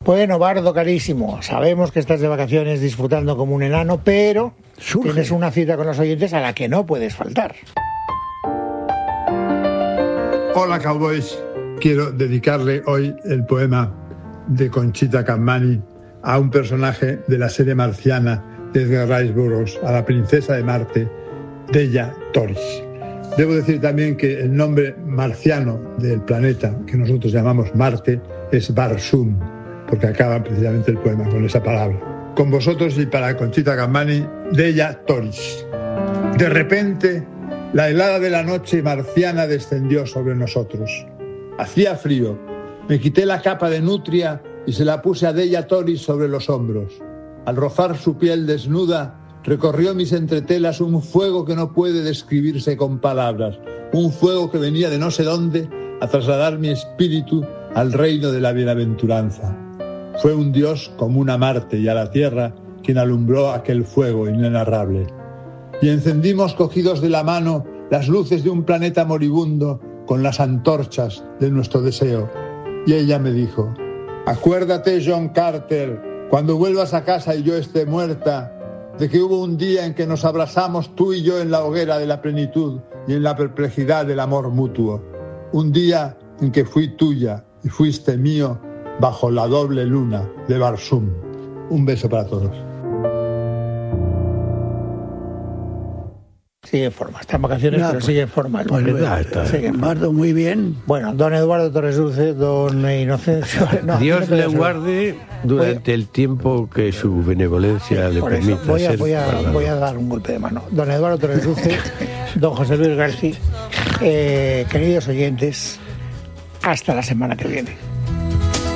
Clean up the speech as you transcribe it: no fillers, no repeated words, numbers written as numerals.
Bueno, Bardo, carísimo, sabemos que estás de vacaciones disfrutando como un enano, pero tienes una cita con los oyentes a la que no puedes faltar. Hola, cowboys. Quiero dedicarle hoy el poema de Conchita Camani a un personaje de la serie marciana de Edgar Rice Burroughs, a la princesa de Marte, Della Toris. Debo decir también que el nombre marciano del planeta que nosotros llamamos Marte es Barsum, porque acaba precisamente el poema con esa palabra. Con vosotros y para Conchita Camani, Della Toris. De repente, la helada de la noche marciana descendió sobre nosotros. Hacía frío. Me quité la capa de nutria y se la puse a Della Toris sobre los hombros. Al rozar su piel desnuda, recorrió mis entretelas un fuego que no puede describirse con palabras, un fuego que venía de no sé dónde a trasladar mi espíritu al reino de la bienaventuranza. Fue un Dios común a Marte y a la Tierra quien alumbró aquel fuego inenarrable. Y encendimos cogidos de la mano las luces de un planeta moribundo con las antorchas de nuestro deseo. Y ella me dijo: acuérdate, John Carter, cuando vuelvas a casa y yo esté muerta, de que hubo un día en que nos abrazamos tú y yo en la hoguera de la plenitud y en la perplejidad del amor mutuo. Un día en que fui tuya y fuiste mío bajo la doble luna de Barsum. Un beso para todos. Sigue en forma, está en vacaciones, pero sigue en forma. Bardo, muy bien. Bueno, don Eduardo Torres Dulce, don Inocencio... No, Dios le guarde durante el tiempo que su benevolencia le permita. Voy a dar un golpe de mano. Don Eduardo Torres Dulce, don José Luis García, queridos oyentes, hasta la semana que viene.